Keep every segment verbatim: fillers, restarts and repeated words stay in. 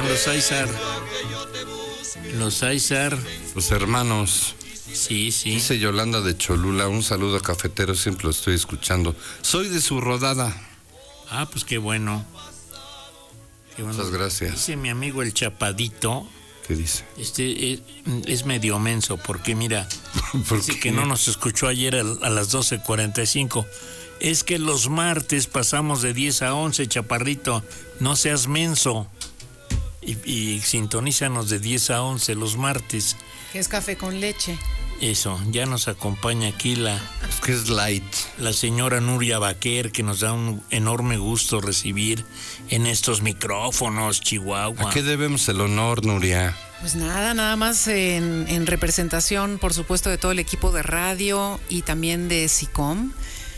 los Aizar. Los Aizar. Los hermanos. Sí, sí. Dice Yolanda de Cholula, un saludo a Cafetero, siempre lo estoy escuchando. Soy de su rodada. Ah, pues qué bueno. Qué bueno. Muchas gracias. Dice mi amigo el Chapadito. ¿Qué dice? Este es, es medio menso, porque mira, ¿Por dice qué? que no nos escuchó ayer a, a las doce cuarenta y cinco. Es que los martes pasamos de diez a once, Chaparrito. No seas menso. Y, y sintonízanos de diez a once los martes. Que es café con leche. Eso, ya nos acompaña aquí la, Es que es light. la señora Nuria Baquer, que nos da un enorme gusto recibir en estos micrófonos, Chihuahua. ¿A qué debemos el honor, Nuria? Pues nada, nada más en, en representación, por supuesto, de todo el equipo de radio y también de SICOM.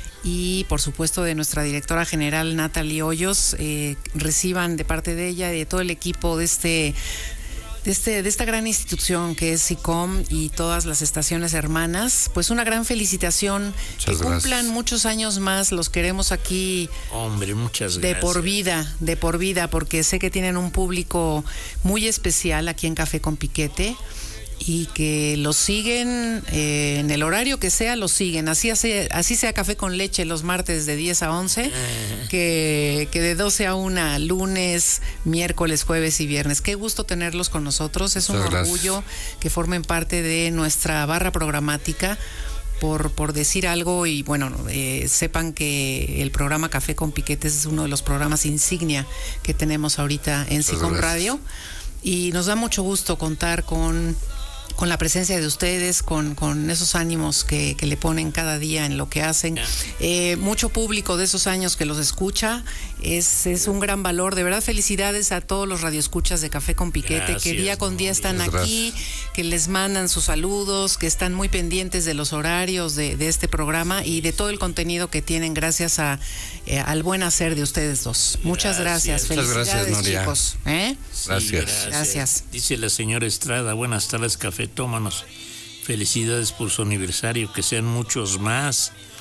Y por supuesto de nuestra directora general Natalie Hoyos, eh, reciban de parte de ella y de todo el equipo de este, de este, de esta gran institución que es SICOM y todas las estaciones hermanas, pues una gran felicitación. Muchas que cumplan gracias. muchos años más, los queremos aquí. Hombre, muchas De gracias. por vida, de por vida, porque sé que tienen un público muy especial aquí en Café con Piquete y que los siguen eh, en el horario que sea, los siguen. Así, hace, así sea Café con Leche los martes de diez a once, Eh. que, que de doce a una, lunes, miércoles, jueves y viernes. Qué gusto tenerlos con nosotros. Es un Muchas gracias. orgullo que formen parte de nuestra barra programática. Por, por decir algo, y bueno, eh, sepan que el programa Café con Piquetes es uno de los programas insignia que tenemos ahorita en SICOM Radio, y nos da mucho gusto contar con, con la presencia de ustedes, con, con esos ánimos que, que le ponen cada día en lo que hacen. Eh, mucho público de esos años que los escucha, es, es un gran valor. De verdad, felicidades a todos los radioescuchas de Café con Piquete, Gracias, que día con día están Muchas aquí, que les mandan sus saludos, que están muy pendientes de los horarios de, de este programa y de todo el contenido que tienen gracias a, eh, al buen hacer de ustedes dos. Muchas gracias. Gracias. Muchas Felicidades, gracias, Nuria. chicos. ¿Eh? Sí, Gracias. Gracias. Dice la señora Estrada, buenas tardes, cafetómanos. Felicidades por su aniversario, que sean muchos más.